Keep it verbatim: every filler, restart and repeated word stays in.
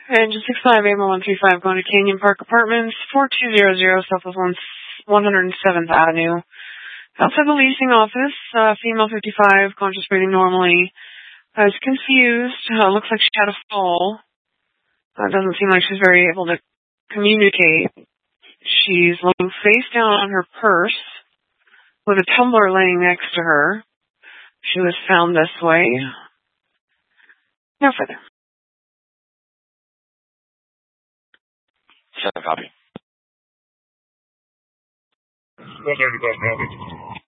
Engine six five eight one three five going to Canyon Park Apartments, four two zero zero Southwest one hundred seventh Avenue. Outside the leasing office, uh, female fifty-five, conscious breathing normally. I was confused. Uh, looks like she had a fall. Uh, it doesn't seem like she's very able to communicate. She's laying face down on her purse with a tumbler laying next to her. She was found this way. No further. Second copy.